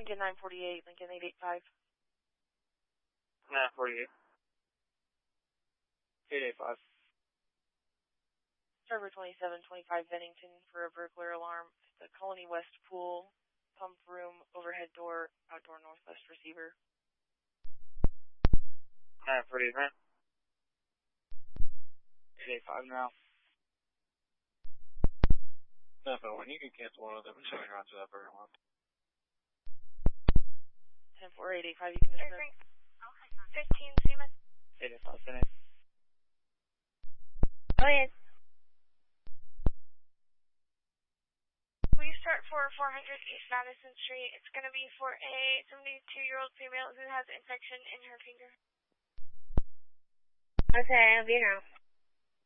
Lincoln 948, Lincoln 885. 948. 885. Server 2725 Bennington for a burglar alarm at the Colony West Pool, pump room, overhead door, outdoor northwest receiver. 948, man. 885 now. 941, you can cancel one of them and show me around to that burger one. 10-4-8-8-5, you can dismiss. 15, Seaman. 885, finish. Go ahead. Will you start for 400 East Madison Street? It's going to be for a 72-year-old female who has infection in her finger. Okay, I'll be now.